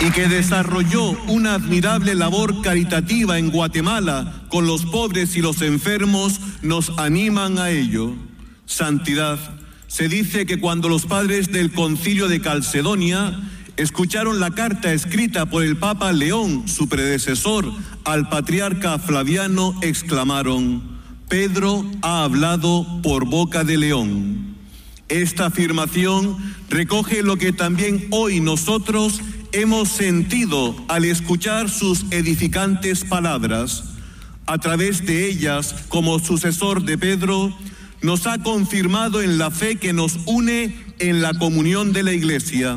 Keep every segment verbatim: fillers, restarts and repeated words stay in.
y que desarrolló una admirable labor caritativa en Guatemala con los pobres y los enfermos, nos animan a ello. Santidad, se dice que cuando los padres del Concilio de Calcedonia escucharon la carta escrita por el Papa León, su predecesor, al patriarca Flaviano, exclamaron: Pedro ha hablado por boca de León. Esta afirmación recoge lo que también hoy nosotros hemos sentido al escuchar sus edificantes palabras. A través de ellas, como sucesor de Pedro, nos ha confirmado en la fe que nos une en la comunión de la Iglesia.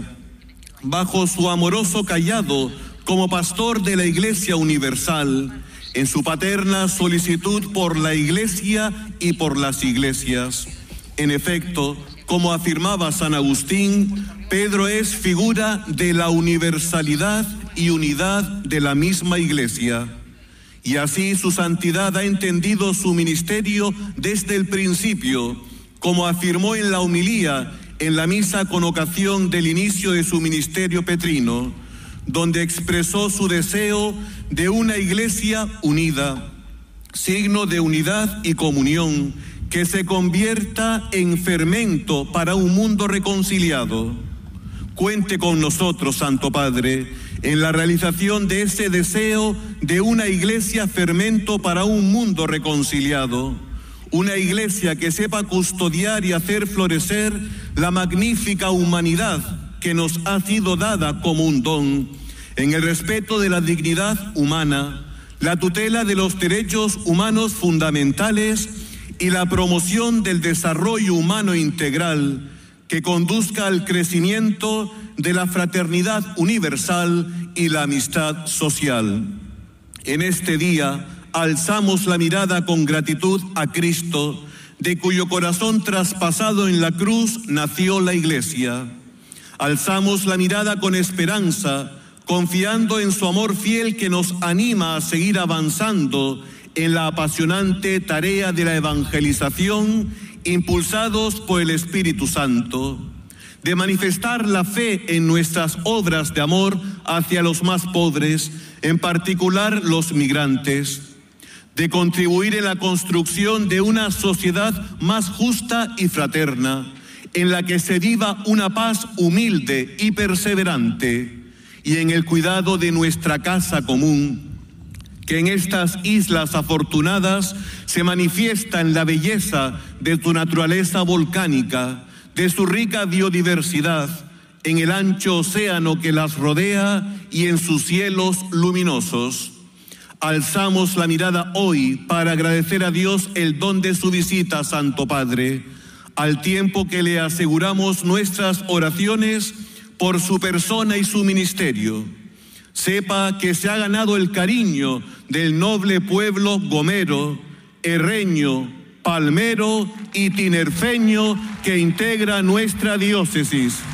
Bajo su amoroso cayado como pastor de la Iglesia Universal, en su paterna solicitud por la Iglesia y por las iglesias. En efecto, como afirmaba San Agustín, Pedro es figura de la universalidad y unidad de la misma Iglesia. Y así su santidad ha entendido su ministerio desde el principio, como afirmó en la homilía en la misa con ocasión del inicio de su ministerio petrino, donde expresó su deseo de una Iglesia unida, signo de unidad y comunión, que se convierta en fermento para un mundo reconciliado. Cuente con nosotros, Santo Padre, en la realización de ese deseo de una Iglesia fermento para un mundo reconciliado. Una Iglesia que sepa custodiar y hacer florecer la magnífica humanidad que nos ha sido dada como un don, en el respeto de la dignidad humana, la tutela de los derechos humanos fundamentales y la promoción del desarrollo humano integral que conduzca al crecimiento de la fraternidad universal y la amistad social. En este día alzamos la mirada con gratitud a Cristo, de cuyo corazón traspasado en la cruz nació la Iglesia. Alzamos la mirada con esperanza, confiando en su amor fiel que nos anima a seguir avanzando en la apasionante tarea de la evangelización, impulsados por el Espíritu Santo, de manifestar la fe en nuestras obras de amor hacia los más pobres, en particular los migrantes, de contribuir en la construcción de una sociedad más justa y fraterna, en la que se viva una paz humilde y perseverante, y en el cuidado de nuestra casa común, que en estas islas afortunadas se manifiesta en la belleza de su naturaleza volcánica, de su rica biodiversidad, en el ancho océano que las rodea y en sus cielos luminosos. Alzamos la mirada hoy para agradecer a Dios el don de su visita, Santo Padre, al tiempo que le aseguramos nuestras oraciones por su persona y su ministerio. Sepa que se ha ganado el cariño del noble pueblo gomero, herreño, palmero y tinerfeño que integra nuestra diócesis.